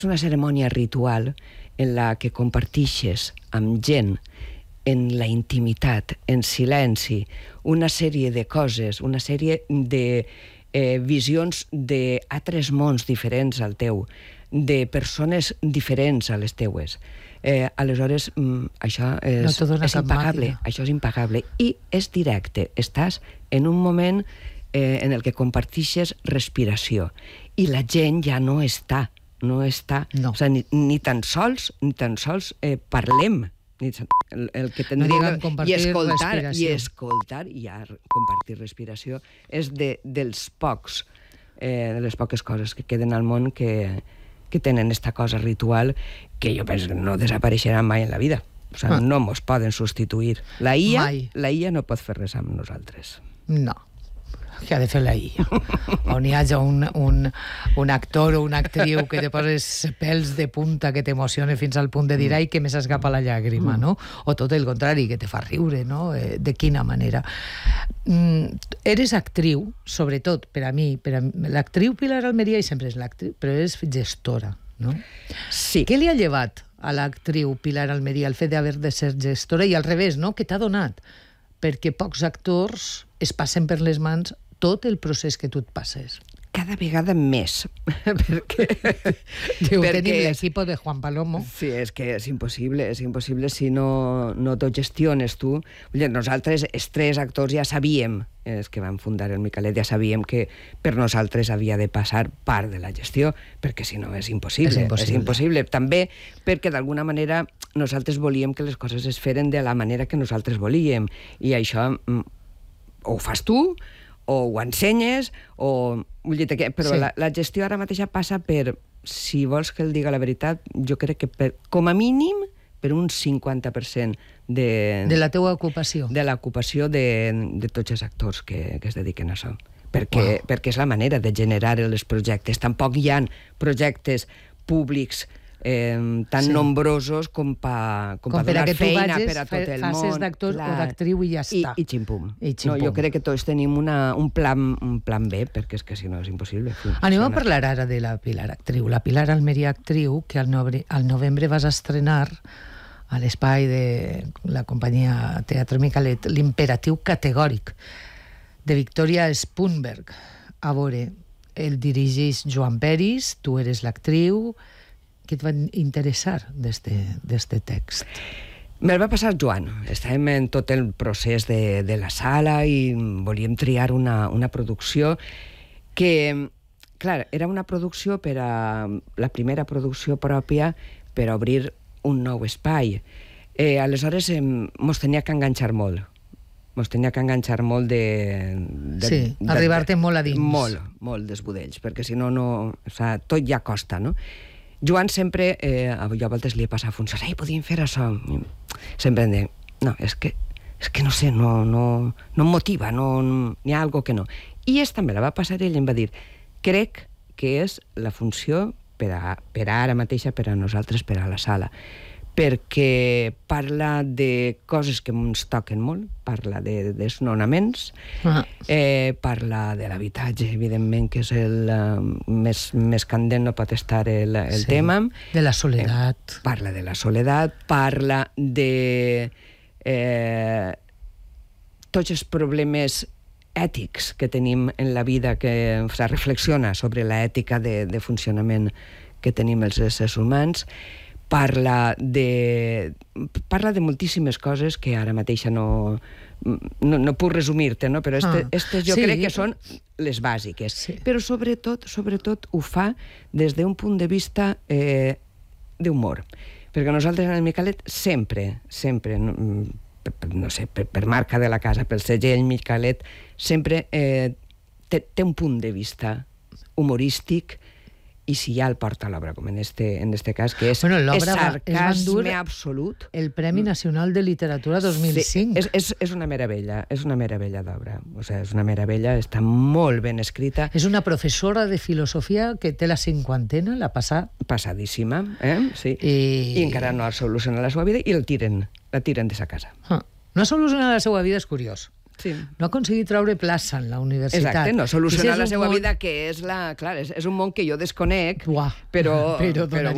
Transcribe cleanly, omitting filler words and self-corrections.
una cerimònia ritual en la que compartixes amb gent en la intimitat, en silenci, una sèrie de coses, una sèrie de visions d'altres mons diferents al teu, de persones diferents a les teues. Aleshores, això és impagable. Això és impagable. I és directe. Estàs en un moment en el que compartixes respiració. I la gent ja no està. No està. O sigui, ni tan sols parlem. El que tindria i escoltar i ja compartir respiració és de les poques coses que queden al món que tenen esta cosa ritual que jo penso que no desapareixerà mai en la vida. O sigui, no mos poden substituir. La IA no pot fer res amb nosaltres. No. Què ha de fer la IA? On hi hagi un actor o una actriu que te poses pèls de punta, que t'emociona fins al punt de dir ai, que me s'escapa la llàgrima, no? O tot el contrari, que te fa riure, no? De quina manera? Eres actriu, sobretot, per a mi, l'actriu Pilar Almeria, i sempre és l'actriu, però és gestora, no? Sí. Què li ha llevat a l'actriu Pilar Almeria el fet d'haver de ser gestora i al revés, no? Què t'ha donat? Perquè pocs actors es passen per les mans tot el procés que tu et passes. Cada vegada més. Perquè tenim l'equip de Juan Palomo. Sí, és que és impossible si no t'ho gestiones tu. Nosaltres, els 3 actors, ja sabíem, els que vam fundar el Micalet, ja sabíem que per nosaltres havia de passar part de la gestió, perquè si no és impossible. És impossible. També perquè d'alguna manera nosaltres volíem que les coses es feren de la manera que nosaltres volíem, i això o ho fas tu, o ho ensenyes, però la gestió ara mateixa passa per, si vols que el diga la veritat, jo crec que com a mínim per un 50% de la teua ocupació. De l'ocupació de tots els actors que es dediquen a això. Perquè és la manera de generar els projectes. Tampoc hi ha projectes públics tan nombrosos com per donar feina per a tot el món. Faces d'actor o d'actriu i ja està. I ximpum. Jo crec que tots tenim un plan B, perquè és que si no és impossible. Anem a parlar ara de la Pilar actriu. La Pilar Almeria actriu, que al novembre vas estrenar a l'espai de la companyia Teatre Micalet, L'imperatiu categòric, de Victoria Spunberg. A veure, el dirigeix Joan Peris, tu eres l'actriu. Què et va interessar d'este text? Me'l va passar Joan. Estàvem en tot el procés de la sala i volíem triar una producció que, clar, era una producció la primera producció pròpia per obrir un nou espai. Aleshores, mos tenia que enganxar molt. Mos tenia que enganxar molt sí, arribar-te molt a dins. Molt dels budells, perquè si no, tot ja costa, no? Joan sempre, jo a voltes li he passat funcions, podíem fer això. Sempre em deia, no, és que no sé, no em motiva, n'hi ha alguna que no. I també la va passar ell i em va dir, crec que és la funció per ara mateixa, per a nosaltres, per a la sala, perquè parla de coses que ens toquen molt, parla de desnonaments, parla de l'habitatge, evidentment, que és el més candent, no pot estar el tema. De la soledat. Parla de la soledat, parla de tots els problemes ètics que tenim en la vida, que reflexiona sobre l'ètica de funcionament que tenim els éssers humans. Parla de moltíssimes coses que ara mateixa no puc resumir-te, no? Però aquestes jo crec que són les bàsiques. Però sobretot ho fa des d'un punt de vista d'humor. Perquè nosaltres en el Micalet sempre, no sé, per marca de la casa, pel segell Micalet, sempre té un punt de vista humorístic, i si ja el porta a l'obra, com en este cas, que és sarcasme absolut. El Premi Nacional de Literatura 2005. Sí, és una meravella d'obra. O sigui, és una meravella, està molt ben escrita. És una professora de filosofia que té la cinquantena, la passadíssima, sí. I encara no ha solucionat la seva vida i la tiren de sa casa. No ha solucionat la seva vida, és curiós. Sí. No ha aconseguit treure plaça en la universitat. Exacte, no solucionar la seva vida, que és un món que jo desconec, però